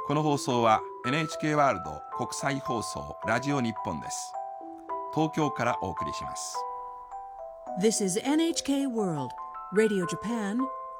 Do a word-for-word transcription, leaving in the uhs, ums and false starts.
この放送は エヌエイチケー ワールド国際放送ラジオ日本です。東京からお送りします。 This is エヌエイチケー World Radio Japan